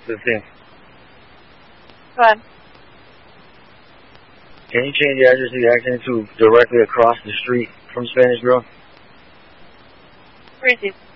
15. Go ahead. Can you change the address of the accident to directly across the street from Spanish Grill? Receive.